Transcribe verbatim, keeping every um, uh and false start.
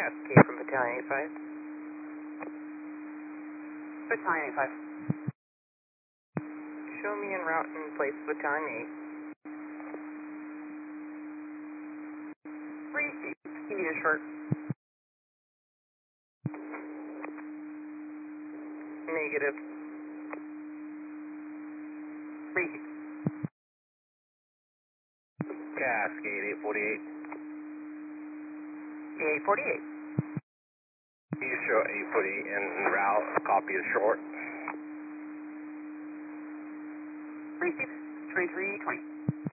Cascade from Battalion eighty-five. Battalion eighty-five. Show me en route in place Battalion eight. Three feet. You need a short. Negative. Three feet. Cascade eight forty-eight. eight forty-eight. You show eight forty-eight en route, copy is short. Three feet. twenty-three twenty.